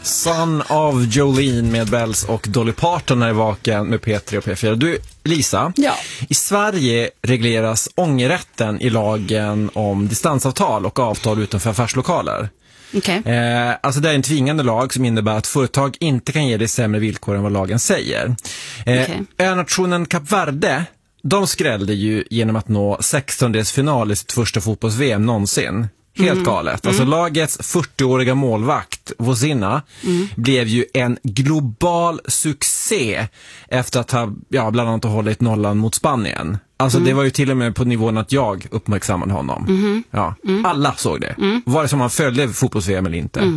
Son of Jolene med Bells och Dolly Parton är vaken med P3 och P4. Du, Lisa, ja. I Sverige regleras ångerrätten i lagen om distansavtal och avtal utanför affärslokaler. Okay. Alltså det är en tvingande lag som innebär att företag inte kan ge dig sämre villkor än vad lagen säger. Önationen Kap Verde, de skrällde ju genom att nå 16-delsfinal i sitt första fotbolls-VM någonsin. Helt galet. Alltså lagets 40-åriga målvakt, Vozina, blev ju en global succé efter att ha bland annat hållit nollan mot Spanien. Alltså det var ju till och med på nivån att jag uppmärksammade honom. Alla såg det. Vare som man följde fotbolls-VM eller inte.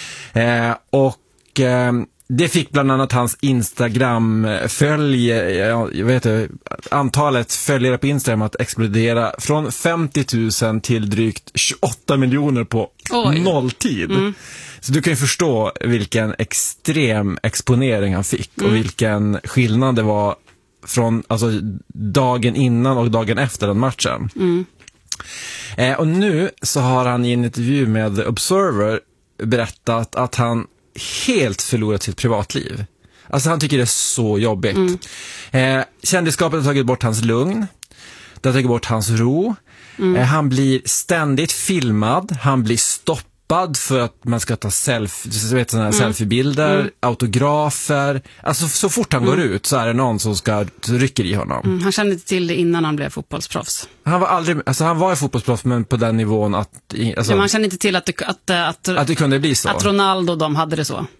Det fick bland annat hans antalet följare på Instagram att explodera från 50 000 till drygt 28 miljoner på nolltid. Så du kan ju förstå vilken extrem exponering han fick och vilken skillnad det var från dagen innan och dagen efter den matchen. Och nu så har han i en intervju med The Observer berättat att han helt förlorat sitt privatliv. Alltså han tycker det är så jobbigt. Kändisskapet har tagit bort hans lugn. Det har tagit bort hans ro. Han blir ständigt filmad. Han blir stoppad för att man ska ta selfiebilder, autografer. Alltså så fort han går ut så är det någon som ska rycka i honom. Han kände inte till det innan han blev fotbollsproffs. Han var fotbollsproffs, men på den nivån att man kände inte till att det kunde bli så. Att Ronaldo och de hade det så.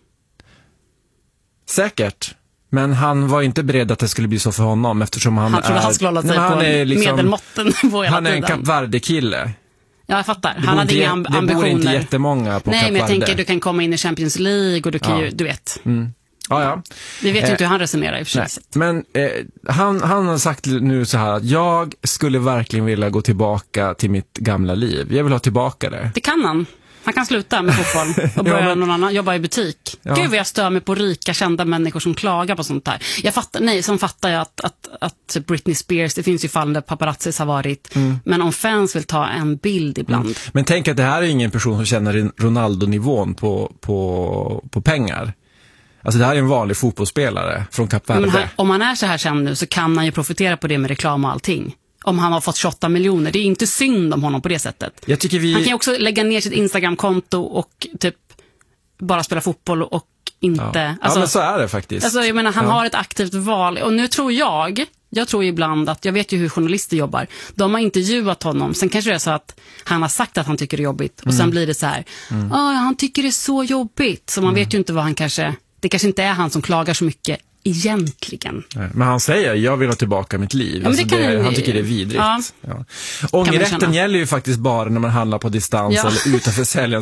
Säkert. Men han var inte beredd att det skulle bli så för honom, eftersom han trodde han skulle hålla sig på medelmåtten på hela han är en Kap Verde-kille. Ja, jag fattar. Han hade inga ambitioner. Det bor inte jättemånga på Kap Verde. Nej, men jag tänker du kan komma in i Champions League och du kan ju, du vet. Ja. Vi vet ju inte hur han resonerar i och för sig. Men han har sagt nu så här att jag skulle verkligen vilja gå tillbaka till mitt gamla liv. Jag vill ha tillbaka det. Det kan han. Han kan sluta med fotboll och börja någon annan, jobba i butik. Gud vad jag stör mig på rika, kända människor som klagar på sånt där. Som fattar jag att Britney Spears, det finns ju fall där paparazzis har varit. Men om fans vill ta en bild ibland. Men tänk att det här är ingen person som känner Ronaldo-nivån på pengar. Alltså det här är en vanlig fotbollsspelare från Kap Verde. Om han är så här känd nu så kan han ju profitera på det med reklam och allting. Om han har fått 28 miljoner. Det är inte synd om honom på det sättet. Han kan ju också lägga ner sitt Instagram-konto och typ bara spela fotboll och inte... Ja, men så är det faktiskt. Alltså, jag menar, han har ett aktivt val. Och nu tror jag tror ibland att, jag vet ju hur journalister jobbar. De har intervjuat honom. Sen kanske det är så att han har sagt att han tycker det är jobbigt. Och sen blir det så här, han tycker det är så jobbigt. Så man vet ju inte vad han kanske... Det kanske inte är han som klagar så mycket egentligen. Men han säger, jag vill ha tillbaka mitt liv. Han tycker det är vidrigt. Ångerrätten gäller ju faktiskt bara när man handlar på distans eller utanför säljan.